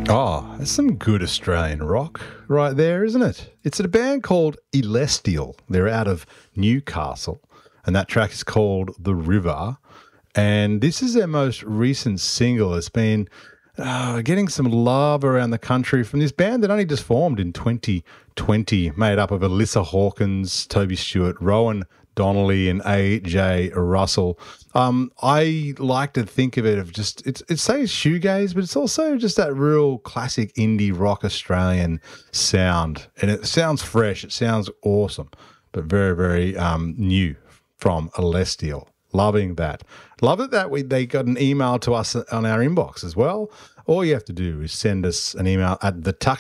Oh, that's some good Australian rock right there, isn't it? It's a band called Elestial. They're out of Newcastle, and that track is called The River. And this is their most recent single. It's been getting some love around the country from this band that only just formed in 2020, made up of Alyssa Hawkins, Toby Stewart, Rowan Donnelly, and AJ Russell. I like to think of it of just, it says shoegaze, but it's also just that real classic indie rock Australian sound. And it sounds fresh. It sounds awesome, but very, very new from Elestial. Loving that. Love it that they got an email to us on our inbox as well. All you have to do is send us an email at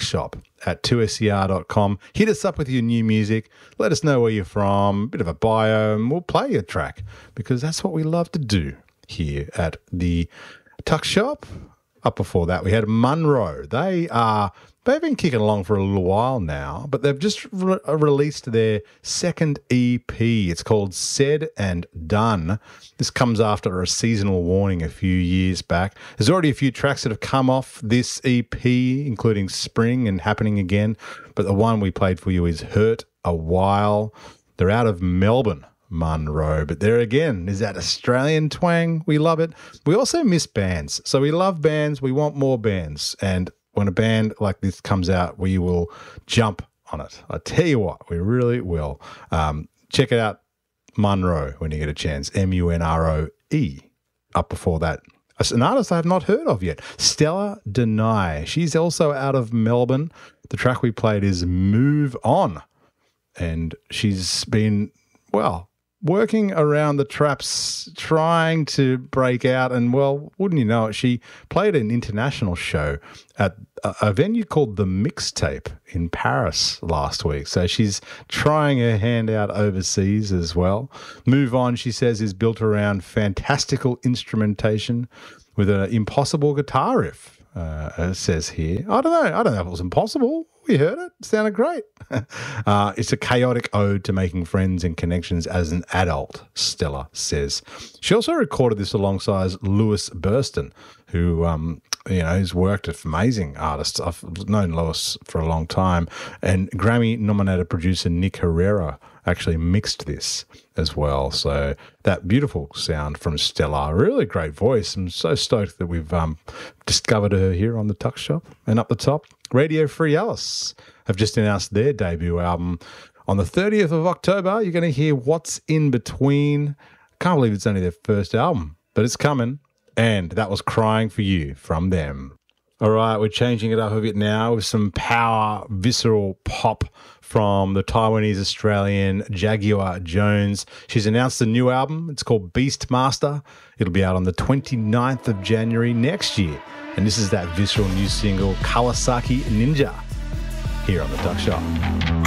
thetuckshop@2ser.com. Hit us up with your new music. Let us know where you're from, a bit of a bio, and we'll play your track because that's what we love to do here at the Tuck Shop. Up before that, we had Munro. They've been kicking along for a little while now, but they've just released their second EP. It's called Said and Done. This comes after a seasonal warning a few years back. There's already a few tracks that have come off this EP, including Spring and Happening Again, but the one we played for you is Hurt a While. They're out of Melbourne, Munro, but there again is that Australian twang. We love it. We also miss bands. So we love bands. We want more bands. And when a band like this comes out, we will jump on it. I tell you what, we really will. Check it out, Munro, when you get a chance. Munroe. Up before that, an artist I have not heard of yet, Stella Deny. She's also out of Melbourne. The track we played is Move On. And she's been, working around the traps, trying to break out. And, wouldn't you know it, she played an international show at a venue called The Mixtape in Paris last week. So she's trying her hand out overseas as well. Move On, she says, is built around fantastical instrumentation with an impossible guitar riff, it says here. I don't know if it was impossible. We heard it. It sounded great. It's a chaotic ode to making friends and connections as an adult, Stella says. She also recorded this alongside Lewis Burston, who, who's worked with amazing artists. I've known Lewis for a long time. And Grammy-nominated producer Nick Herrera actually mixed this as well. So that beautiful sound from Stella, really great voice. I'm so stoked that we've discovered her here on the Tuck Shop. And up the top, Radio Free Alice have just announced their debut album. On the 30th of October, you're going to hear What's In Between. Can't believe it's only their first album, but it's coming. And that was Crying For You from them. All right, we're changing it up a bit now with some power, visceral pop from the Taiwanese-Australian Jaguar Jones. She's announced a new album. It's called Beastmaster. It'll be out on the 29th of January next year. And this is that visceral new single, Kawasaki Ninja, here on the Tuck Shop.